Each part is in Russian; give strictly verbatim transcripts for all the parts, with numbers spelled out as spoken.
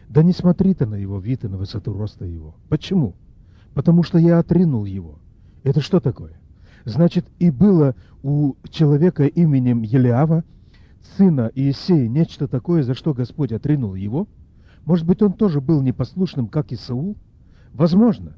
Да не смотри ты на его вид и на высоту роста его. Почему? Потому что я отринул его. Это что такое? Значит, и было у человека именем Елиава, сына Иессея, нечто такое, за что Господь отринул его? Может быть, он тоже был непослушным, как и Саул? Возможно.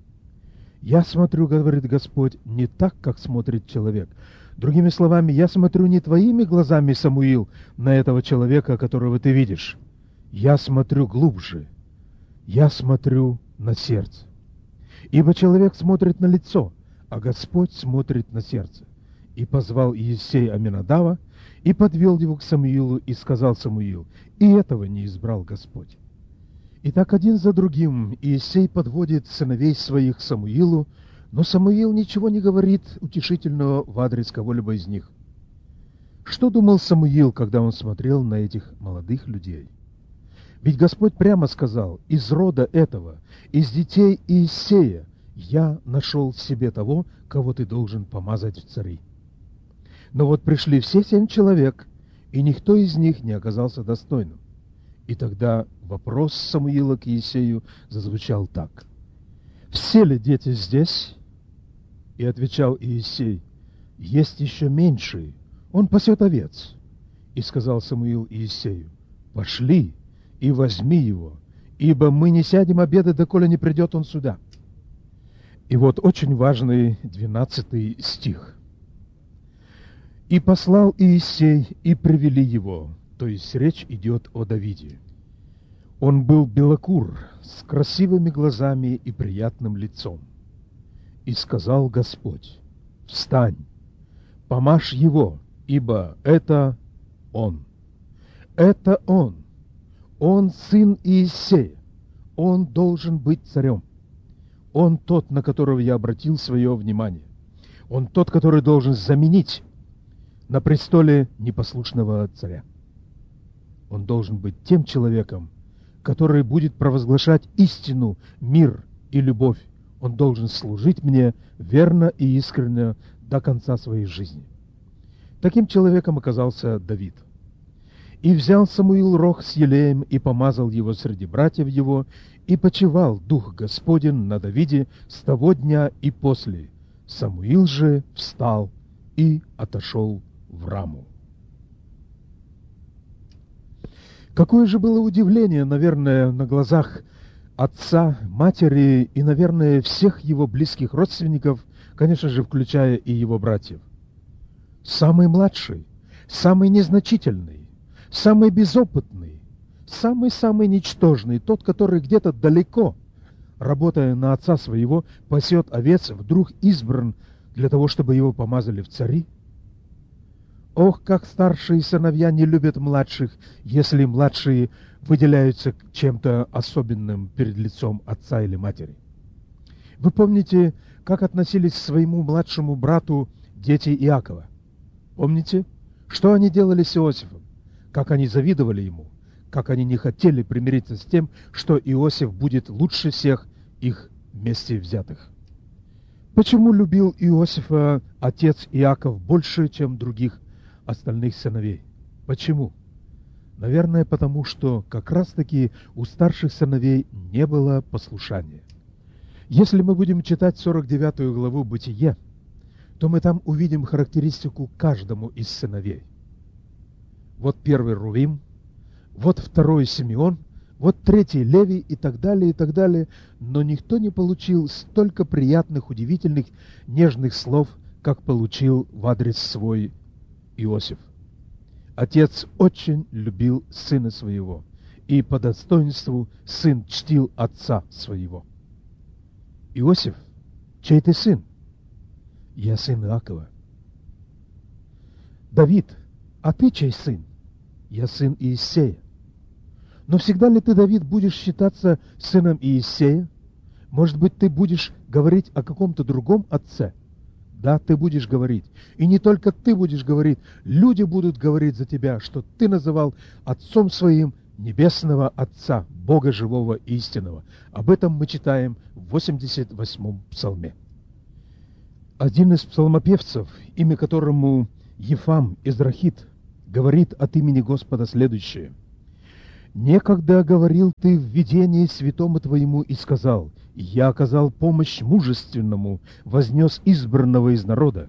Я смотрю, говорит Господь, не так, как смотрит человек. Другими словами, я смотрю не твоими глазами, Самуил, на этого человека, которого ты видишь. Я смотрю глубже. Я смотрю на сердце. Ибо человек смотрит на лицо, а Господь смотрит на сердце. И позвал Иессей Аминадава, и подвел его к Самуилу, и сказал Самуил, и этого не избрал Господь. Итак, один за другим Иессей подводит сыновей своих к Самуилу, но Самуил ничего не говорит утешительного в адрес кого-либо из них. Что думал Самуил, когда он смотрел на этих молодых людей? Ведь Господь прямо сказал, из рода этого, из детей Иессея, я нашел в себе того, кого ты должен помазать в цари. Но вот пришли все семь человек, и никто из них не оказался достойным. И тогда вопрос Самуила к Иессею зазвучал так. «Все ли дети здесь?» И отвечал Иессей, «Есть еще меньшие, он пасет овец». И сказал Самуил Иессею, «Пошли и возьми его, ибо мы не сядем обедать, доколе не придет он сюда». И вот очень важный двенадцатый стих. «И послал Иессей, и привели его». То есть речь идет о Давиде. Он был белокур, с красивыми глазами и приятным лицом. И сказал Господь, «Встань, помажь его, ибо это он». Это он. Он сын Иессея. Он должен быть царем. Он тот, на которого я обратил свое внимание. Он тот, который должен заменить на престоле непослушного царя. Он должен быть тем человеком, который будет провозглашать истину, мир и любовь. Он должен служить мне верно и искренне до конца своей жизни. Таким человеком оказался Давид. «И взял Самуил рог с елеем, и помазал его среди братьев его, и почивал Дух Господень на Давиде с того дня и после. Самуил же встал и отошел в Раму». Какое же было удивление, наверное, на глазах отца, матери и, наверное, всех его близких родственников, конечно же, включая и его братьев. Самый младший, самый незначительный, самый безопытный, самый-самый ничтожный, тот, который где-то далеко, работая на отца своего, пасет овец, вдруг избран для того, чтобы его помазали в цари. Ох, как старшие сыновья не любят младших, если младшие выделяются чем-то особенным перед лицом отца или матери. Вы помните, как относились к своему младшему брату дети Иакова? Помните, что они делали с Иосифом? Как они завидовали ему? Как они не хотели примириться с тем, что Иосиф будет лучше всех их вместе взятых? Почему любил Иосифа отец Иаков больше, чем других остальных сыновей? Почему? Наверное, потому что как раз-таки у старших сыновей не было послушания. Если мы будем читать сорок девятую главу Бытие, то мы там увидим характеристику каждому из сыновей. Вот первый Рувим, вот второй Симеон, вот третий Левий и так далее, и так далее. Но никто не получил столько приятных, удивительных, нежных слов, как получил в адрес свой Иосиф. Отец очень любил сына своего, и по достоинству сын чтил отца своего. Иосиф, чей ты сын? Я сын Иакова. Давид, а ты чей сын? Я сын Иессея. Но всегда ли ты, Давид, будешь считаться сыном Иессея? Может быть, ты будешь говорить о каком-то другом отце? Да, ты будешь говорить. И не только ты будешь говорить, люди будут говорить за тебя, что ты называл отцом своим небесного Отца, Бога живого и истинного. Об этом мы читаем в восемьдесят восьмом псалме. Один из псалмопевцев, имя которому Ефам Израхит, говорит от имени Господа следующее. Некогда говорил ты в видении святому твоему и сказал: я оказал помощь мужественному, вознес избранного из народа.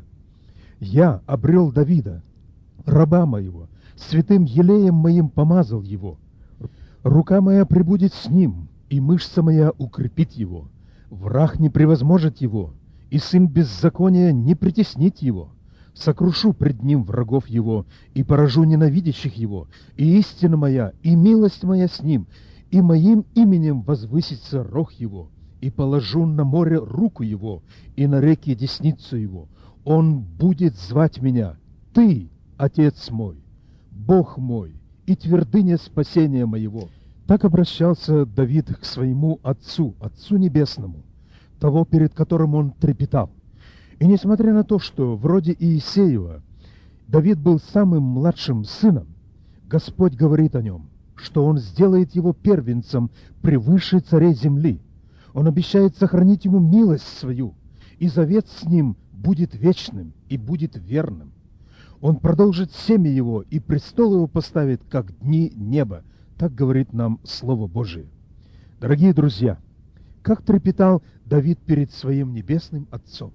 Я обрел Давида, раба моего, святым елеем моим помазал его. Рука моя пребудет с ним, и мышца моя укрепит его. Враг не превозможет его, и сын беззакония не притеснит его. Сокрушу пред ним врагов его, и поражу ненавидящих его, и истина моя, и милость моя с ним, и моим именем возвысится рог его, и положу на море руку его, и на реке десницу его. Он будет звать меня: Ты, Отец мой, Бог мой, и твердыня спасения моего. Так обращался Давид к своему Отцу, Отцу Небесному, того, перед которым он трепетал. И несмотря на то, что вроде Иисеева Давид был самым младшим сыном, Господь говорит о нем, что Он сделает его первенцем превыше царей земли. Он обещает сохранить ему милость свою, и завет с ним будет вечным и будет верным. Он продолжит семя его, и престол его поставит, как дни неба. Так говорит нам Слово Божие. Дорогие друзья, как трепетал Давид перед своим небесным Отцом.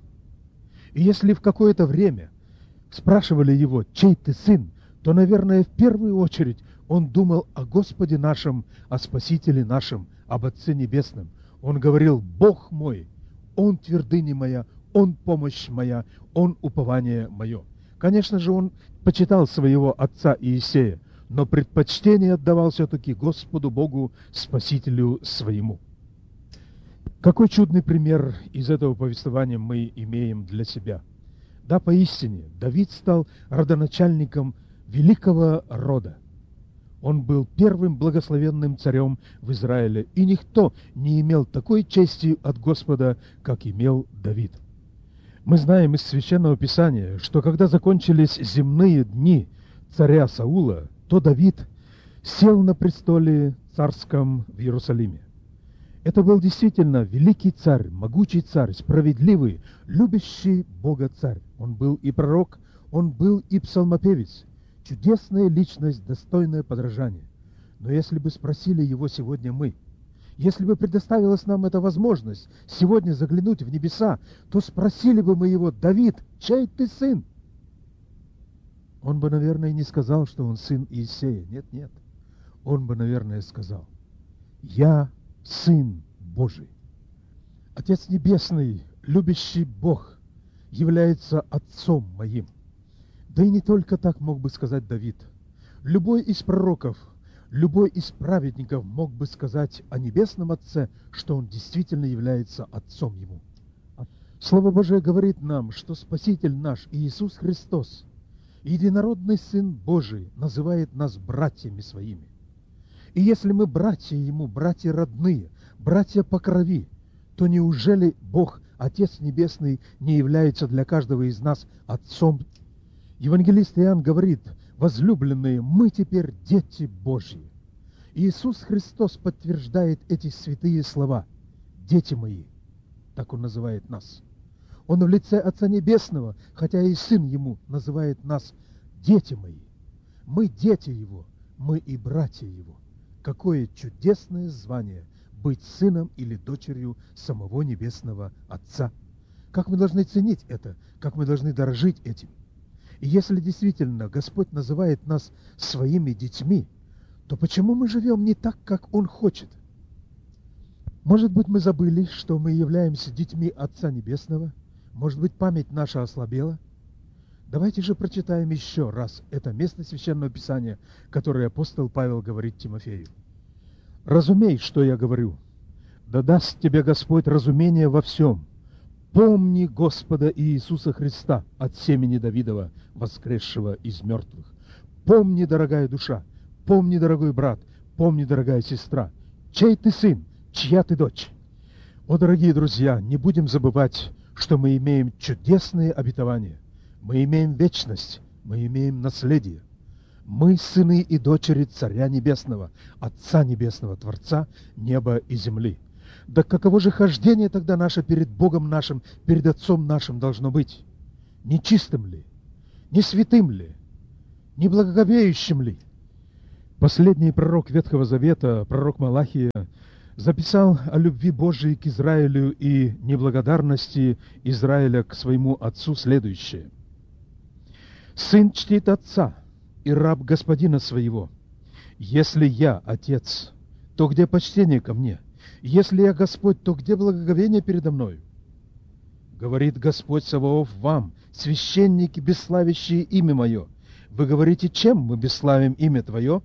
И если в какое-то время спрашивали его: чей ты сын, то, наверное, в первую очередь он думал о Господе нашем, о Спасителе нашем, об Отце Небесном. Он говорил: Бог мой, Он твердыня моя, Он помощь моя, Он упование мое. Конечно же, он почитал своего отца Иисея, но предпочтение отдавал все-таки Господу Богу, Спасителю своему. Какой чудный пример из этого повествования мы имеем для себя. Да, поистине, Давид стал родоначальником великого рода. Он был первым благословенным царем в Израиле, и никто не имел такой чести от Господа, как имел Давид. Мы знаем из Священного Писания, что когда закончились земные дни царя Саула, то Давид сел на престоле царском в Иерусалиме. Это был действительно великий царь, могучий царь, справедливый, любящий Бога царь. Он был и пророк, он был и псалмопевец, чудесная личность, достойная подражания. Но если бы спросили его сегодня мы, если бы предоставилась нам эта возможность сегодня заглянуть в небеса, то спросили бы мы его: Давид, чей ты сын? Он бы, наверное, не сказал, что он сын Иисея. Нет, нет. Он бы, наверное, сказал: я Сын Божий. Отец Небесный, любящий Бог, является Отцом моим. Да и не только так мог бы сказать Давид. Любой из пророков, любой из праведников мог бы сказать о Небесном Отце, что Он действительно является Отцом Ему. Слово Божие говорит нам, что Спаситель наш Иисус Христос, единородный Сын Божий, называет нас братьями своими. И если мы братья Ему, братья родные, братья по крови, то неужели Бог, Отец Небесный, не является для каждого из нас Отцом? Евангелист Иоанн говорит: возлюбленные, мы теперь дети Божьи. Иисус Христос подтверждает эти святые слова: дети мои. Так Он называет нас. Он в лице Отца Небесного, хотя и Сын Ему, называет нас дети мои. Мы дети Его, мы и братья Его. Какое чудесное звание быть сыном или дочерью самого Небесного Отца! Как мы должны ценить это, как мы должны дорожить этим. И если действительно Господь называет нас своими детьми, то почему мы живем не так, как Он хочет? Может быть, мы забыли, что мы являемся детьми Отца Небесного? Может быть, память наша ослабела? Давайте же прочитаем еще раз это место Священного Писания, которое апостол Павел говорит Тимофею. «Разумей, что я говорю, да даст тебе Господь разумение во всем. Помни Господа Иисуса Христа от семени Давидова, воскресшего из мертвых. Помни, дорогая душа, помни, дорогой брат, помни, дорогая сестра, чей ты сын, чья ты дочь». О, дорогие друзья, не будем забывать, что мы имеем чудесные обетования. Мы имеем вечность, мы имеем наследие. Мы сыны и дочери Царя Небесного, Отца Небесного, Творца неба и земли. Да каково же хождение тогда наше перед Богом нашим, перед Отцом нашим должно быть? Нечистым ли? Не святым ли? Не благоговеющим ли? Последний пророк Ветхого Завета, пророк Малахия, записал о любви Божией к Израилю и неблагодарности Израиля к своему отцу следующее. «Сын чтит отца, и раб господина своего. Если я отец, то где почтение ко мне? Если я Господь, то где благоговение передо мною? Говорит Господь Саваоф вам, священники, бесславящие имя Мое. Вы говорите, чем мы бесславим имя Твое?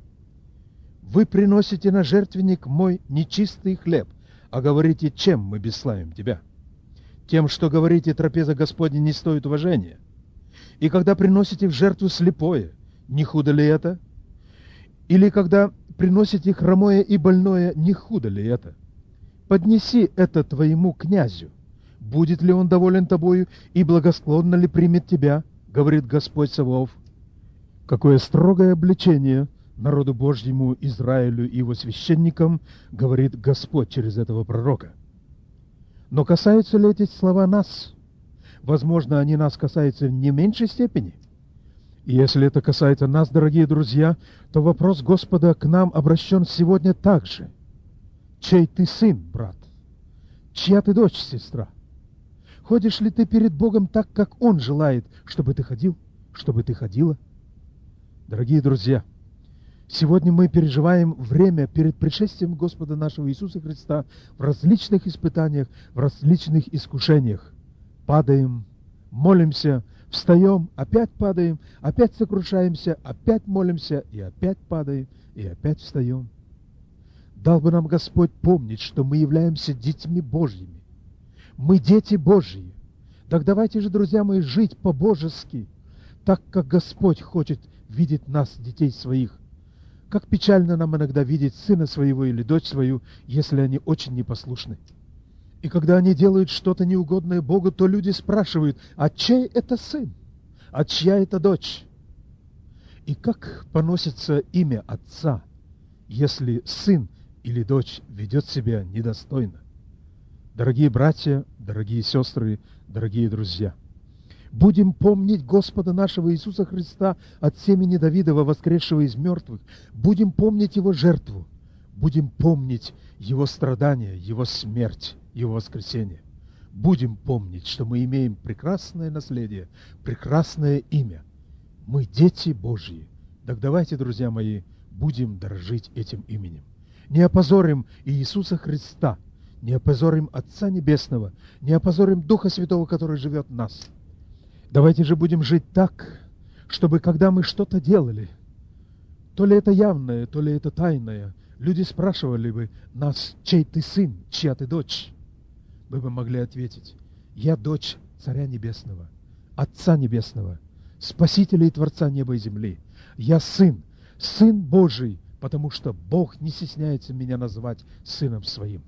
Вы приносите на жертвенник мой нечистый хлеб, а говорите, чем мы бесславим Тебя? Тем, что говорите, трапеза Господня не стоит уважения. И когда приносите в жертву слепое, не худо ли это? Или когда приносите хромое и больное, не худо ли это? Поднеси это твоему князю. Будет ли он доволен тобою и благосклонно ли примет тебя, говорит Господь Саваоф. Какое строгое обличение народу Божьему, Израилю и его священникам, говорит Господь через этого пророка. Но касаются ли эти слова нас? Возможно, они нас касаются в не меньшей степени. И если это касается нас, дорогие друзья, то вопрос Господа к нам обращен сегодня также. Чей ты сын, брат? Чья ты дочь, сестра? Ходишь ли ты перед Богом так, как Он желает, чтобы ты ходил, чтобы ты ходила? Дорогие друзья, сегодня мы переживаем время перед пришествием Господа нашего Иисуса Христа в различных испытаниях, в различных искушениях. Падаем, молимся, встаем, опять падаем, опять сокрушаемся, опять молимся, и опять падаем, и опять встаем. Дал бы нам Господь помнить, что мы являемся детьми Божьими. Мы дети Божьи. Так давайте же, друзья мои, жить по-божески, так, как Господь хочет видеть нас, детей своих. Как печально нам иногда видеть сына своего или дочь свою, если они очень непослушны. И когда они делают что-то неугодное Богу, то люди спрашивают, а чей это сын? А чья это дочь? И как поносится имя отца, если сын или дочь ведет себя недостойно? Дорогие братья, дорогие сестры, дорогие друзья, будем помнить Господа нашего Иисуса Христа от семени Давидова, воскресшего из мертвых. Будем помнить Его жертву. Будем помнить Его страдания, Его смерть, Его воскресение. Будем помнить, что мы имеем прекрасное наследие, прекрасное имя. Мы дети Божьи. Так давайте, друзья мои, будем дорожить этим именем. Не опозорим Иисуса Христа, не опозорим Отца Небесного, не опозорим Духа Святого, который живет в нас. Давайте же будем жить так, чтобы когда мы что-то делали, то ли это явное, то ли это тайное, люди спрашивали бы нас, чей ты сын, чья ты дочь. Мы бы могли ответить, я дочь Царя Небесного, Отца Небесного, Спасителя и Творца неба и земли. Я сын, сын Божий, потому что Бог не стесняется меня назвать сыном своим.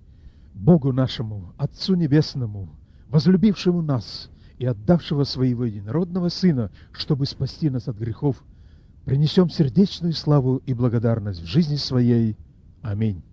Богу нашему, Отцу Небесному, возлюбившему нас и отдавшего своего единородного Сына, чтобы спасти нас от грехов, принесем сердечную славу и благодарность в жизни своей. Аминь.